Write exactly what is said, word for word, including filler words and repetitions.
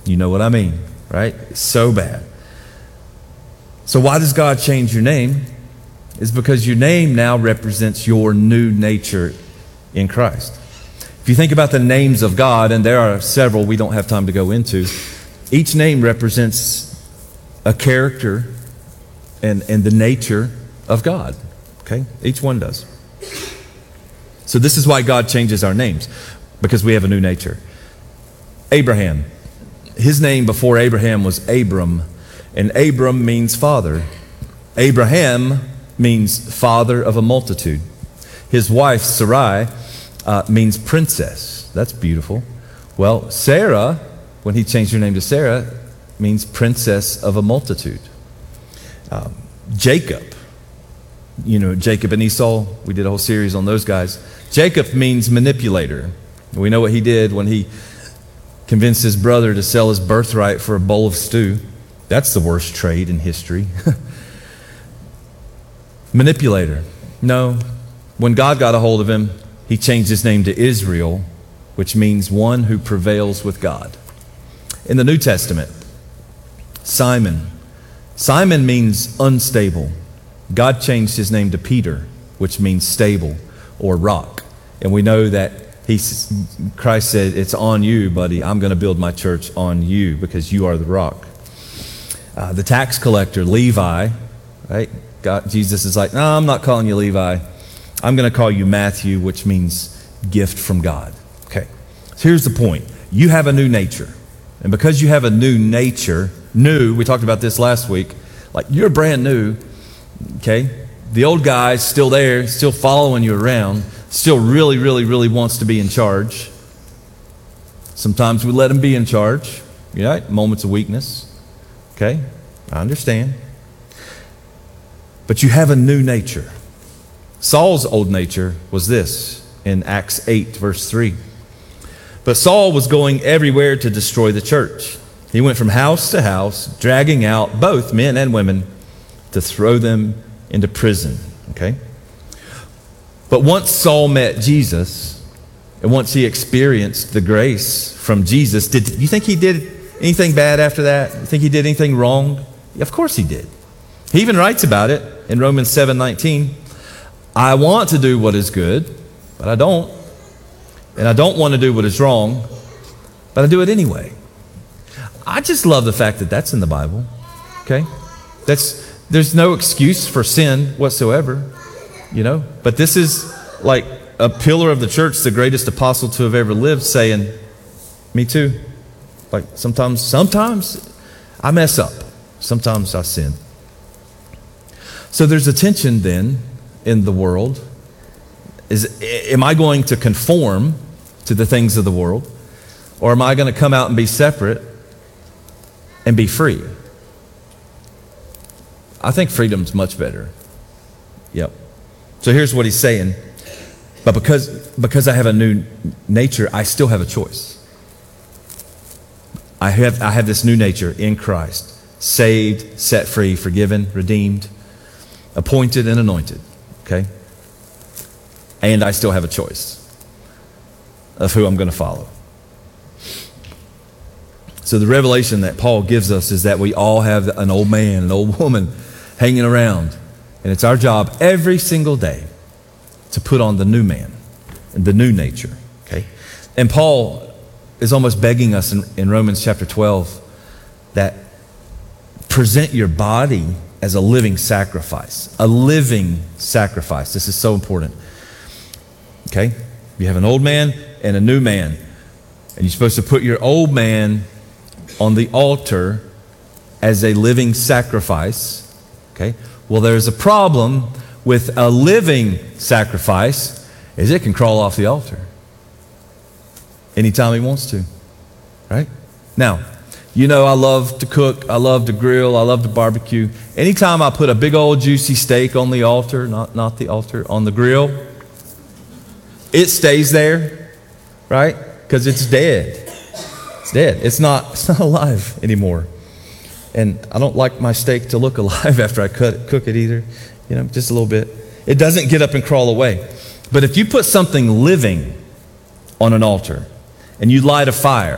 You know what I mean, right? It's so bad. So why does God change your name? It's because your name now represents your new nature in Christ. If you think about the names of God, and there are several we don't have time to go into, each name represents a character and, and the nature of God. Okay? Each one does. So this is why God changes our names, because we have a new nature. Abraham. His name before Abraham was Abram, and Abram means father. Abraham means father of a multitude. His wife, Sarai, uh, means princess. That's beautiful. Well, Sarah, when he changed her name to Sarah, means princess of a multitude. Um, Jacob, you know, Jacob and Esau, we did a whole series on those guys. Jacob means manipulator. We know what he did when he convinced his brother to sell his birthright for a bowl of stew. That's the worst trade in history. Manipulator. No. When God got a hold of him, he changed his name to Israel, which means one who prevails with God. In the New Testament, Simon. Simon means unstable. God changed his name to Peter, which means stable or rock. And we know that he, Christ said, it's on you, buddy. I'm going to build my church on you because you are the rock. Uh, the tax collector, Levi, right? God, Jesus is like, no, I'm not calling you Levi. I'm going to call you Matthew, which means gift from God. Okay. So here's the point. You have a new nature. And because you have a new nature, new, we talked about this last week, like you're brand new, okay? The old guy's still there, still following you around, still really, really, really wants to be in charge. Sometimes we let him be in charge, right? Moments of weakness. Okay, I understand. But you have a new nature. Saul's old nature was this in Acts eight, verse three. But Saul was going everywhere to destroy the church. He went from house to house, dragging out both men and women to throw them into prison. Okay? But once Saul met Jesus, and once he experienced the grace from Jesus, did you think he did anything bad after that? You think he did anything wrong? Yeah, of course he did. He even writes about it in Romans seven nineteen. I want to do what is good, but I don't. And I don't want to do what is wrong, but I do it anyway. I just love the fact that that's in the Bible. Okay? That's there's no excuse for sin whatsoever, you know? But this is like a pillar of the church, the greatest apostle to have ever lived, saying, me too. Like sometimes, sometimes I mess up. Sometimes I sin. So there's a tension then in the world. Is, am I going to conform to the things of the world? Or am I going to come out and be separate and be free? I think freedom's much better. Yep. So here's what he's saying. But because, because I have a new nature, I still have a choice. I have, I have this new nature in Christ. Saved, set free, forgiven, redeemed, appointed and anointed. Okay? And I still have a choice of who I'm going to follow. So the revelation that Paul gives us is that we all have an old man, an old woman hanging around. And it's our job every single day to put on the new man and the new nature. Okay? And Paul is almost begging us in, in Romans chapter twelve that present your body as a living sacrifice. A living sacrifice. This is so important. Okay? You have an old man and a new man. And you're supposed to put your old man on the altar as a living sacrifice. Okay? Well, there's a problem with a living sacrifice is it can crawl off the altar anytime he wants to. Right? Now, you know I love to cook, I love to grill, I love to barbecue. Anytime I put a big old juicy steak on the altar, not, not the altar, on the grill, it stays there, right? Because it's dead. It's dead. It's not, it's not alive anymore. And I don't like my steak to look alive after I cut it, cook it either. You know, just a little bit. It doesn't get up and crawl away. But if you put something living on an altar and you light a fire,